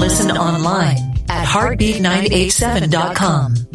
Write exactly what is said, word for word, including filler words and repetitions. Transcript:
listen online at heartbeat nine eight seven dot com.